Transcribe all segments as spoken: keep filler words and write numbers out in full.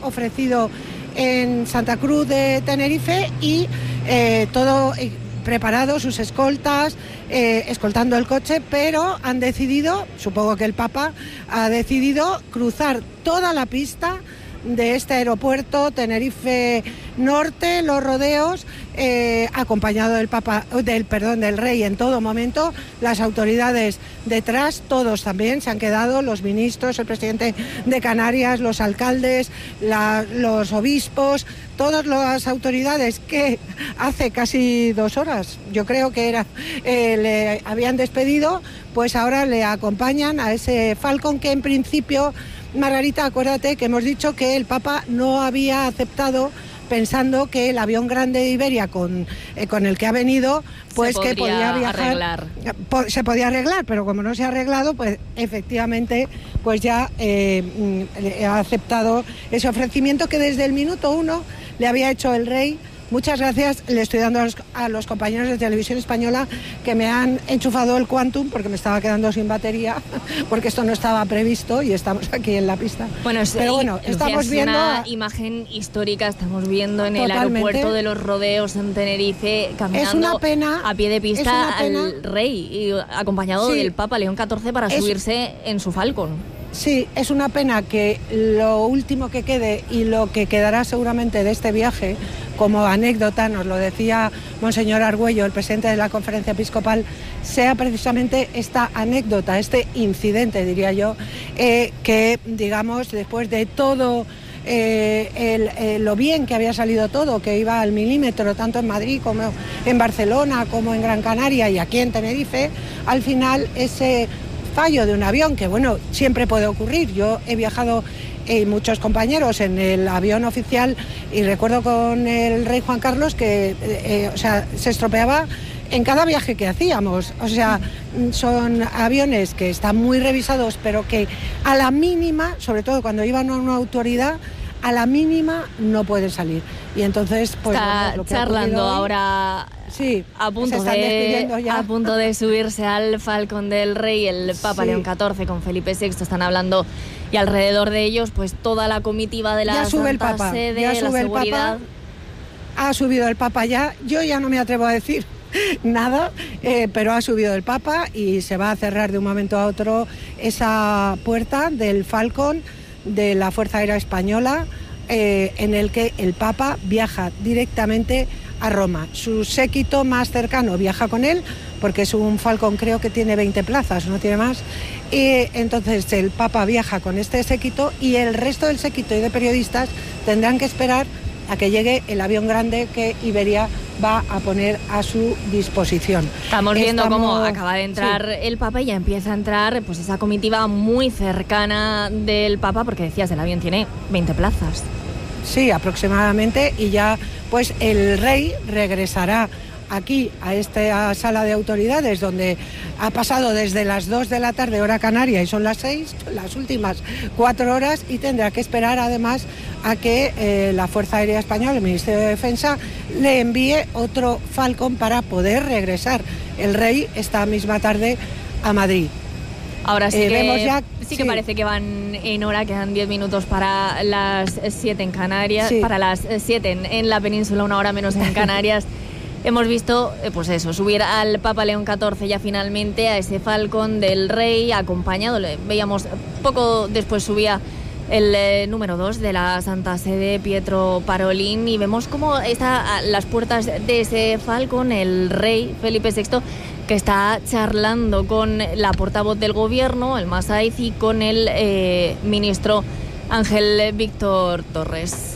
ofrecido en Santa Cruz de Tenerife y eh, todo eh, preparado, sus escoltas, eh, escoltando el coche, pero han decidido, supongo que el Papa ha decidido cruzar toda la pista de este aeropuerto Tenerife Norte, Los Rodeos, eh, acompañado del Papa, del perdón, del Rey en todo momento, las autoridades detrás, todos también se han quedado, los ministros, el presidente de Canarias, los alcaldes, la, los obispos, todas las autoridades que hace casi dos horas, yo creo que era, eh, le habían despedido, pues ahora le acompañan a ese Falcon que en principio, Margarita, acuérdate que hemos dicho que el Papa no había aceptado, pensando que el avión grande de Iberia con, eh, con el que ha venido, pues que podía viajar, arreglar. Po, se podía arreglar, pero como no se ha arreglado, pues efectivamente pues ya eh, ha aceptado ese ofrecimiento que desde el minuto uno le había hecho el Rey. Muchas gracias, le estoy dando a los, a los compañeros de Televisión Española que me han enchufado el Quantum porque me estaba quedando sin batería, porque esto no estaba previsto y estamos aquí en la pista. Bueno, es, Pero bueno, Lucía, estamos es viendo una imagen histórica, estamos viendo en Totalmente. El aeropuerto de Los Rodeos en Tenerife, caminando es una pena, a pie de pista pena, al Rey, y acompañado sí. del Papa León catorce para es, subirse en su Falcon. Sí, es una pena que lo último que quede y lo que quedará seguramente de este viaje, como anécdota, nos lo decía Monseñor Argüello, el presidente de la Conferencia Episcopal, sea precisamente esta anécdota, este incidente, diría yo, eh, que, digamos, después de todo eh, el, eh, lo bien que había salido todo, que iba al milímetro, tanto en Madrid como en Barcelona, como en Gran Canaria y aquí en Tenerife, al final ese fallo de un avión, que bueno, siempre puede ocurrir. Yo he viajado y eh, muchos compañeros en el avión oficial y recuerdo con el Rey Juan Carlos que eh, o sea, se estropeaba en cada viaje que hacíamos. O sea, son aviones que están muy revisados, pero que a la mínima, sobre todo cuando iban a una autoridad, a la mínima no pueden salir. Y entonces, pues está bueno, lo que charlando hoy, ahora. Sí, a punto, de, a punto de subirse al Falcon del Rey, el Papa sí. León catorce con Felipe sexto, están hablando, y alrededor de ellos pues toda la comitiva de la ya sube Santa el Papa, Sede, ya sube la el seguridad. Papa, ha subido el Papa ya, yo ya no me atrevo a decir nada, eh, pero ha subido el Papa y se va a cerrar de un momento a otro esa puerta del Falcon de la Fuerza Aérea Española, eh, en el que el Papa viaja directamente a Roma. Su séquito más cercano viaja con él, porque es un Falcon, creo que tiene veinte plazas, no tiene más, y entonces el Papa viaja con este séquito y el resto del séquito y de periodistas tendrán que esperar a que llegue el avión grande que Iberia va a poner a su disposición. Estamos viendo Estamos... cómo acaba de entrar sí. el Papa y ya empieza a entrar pues esa comitiva muy cercana del Papa, porque decías, el avión tiene veinte plazas. Sí, aproximadamente, y ya pues el Rey regresará aquí a esta sala de autoridades donde ha pasado desde las dos de la tarde hora canaria y son las seis, las últimas cuatro horas, y tendrá que esperar además a que eh, la Fuerza Aérea Española, el Ministerio de Defensa, le envíe otro Falcon para poder regresar el Rey esta misma tarde a Madrid. Ahora sí, eh, que, vemos ya, sí que sí. parece que van en hora, quedan diez minutos para las siete en Canarias, sí. para las siete en, en la península, una hora menos en Canarias. Hemos visto, pues eso, subir al Papa León catorce ya finalmente a ese Falcon del Rey, acompañado, le veíamos poco después subía el eh, número dos de la Santa Sede, Pietro Parolin, y vemos cómo está a las puertas de ese Falcon el Rey Felipe sexto, que está charlando con la portavoz del gobierno, el Masaiz, y con el eh, ministro Ángel Víctor Torres.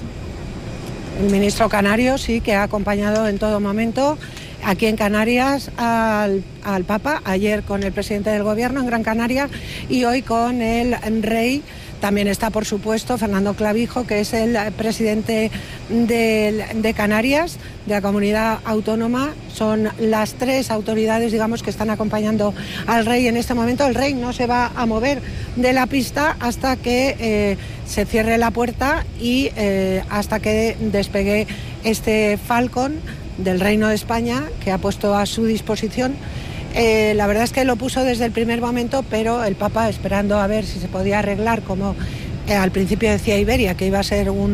El ministro canario, sí, que ha acompañado en todo momento aquí en Canarias al, al Papa, ayer con el presidente del gobierno en Gran Canaria y hoy con el Rey. También está, por supuesto, Fernando Clavijo, que es el presidente de, de Canarias, de la comunidad autónoma. Son las tres autoridades, digamos, que están acompañando al Rey en este momento. El Rey no se va a mover de la pista hasta que eh, se cierre la puerta y eh, hasta que despegue este Falcon del Reino de España, que ha puesto a su disposición. Eh, la verdad es que lo puso desde el primer momento, pero el Papa esperando a ver si se podía arreglar, como eh, al principio decía Iberia, que iba a ser un